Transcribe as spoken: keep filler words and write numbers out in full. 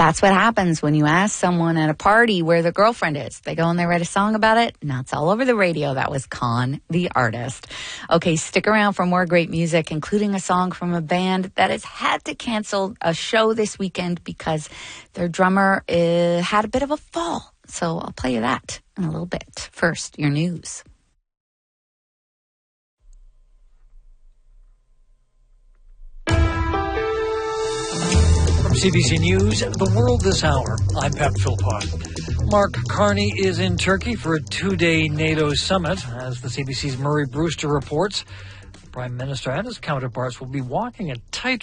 That's what happens when you ask someone at a party where their girlfriend is. They go and they write a song about it. Now it's all over the radio. That was Con, the artist. Okay, stick around for more great music, including a song from a band that has had to cancel a show this weekend because their drummer uh, had a bit of a fall. So I'll play you that in a little bit. First, your news. C B C News, The World This Hour. I'm Pep Philpott. Mark Carney is in Turkey for a two-day NATO summit. As the C B C's Murray Brewster reports, the Prime Minister and his counterparts will be walking a tight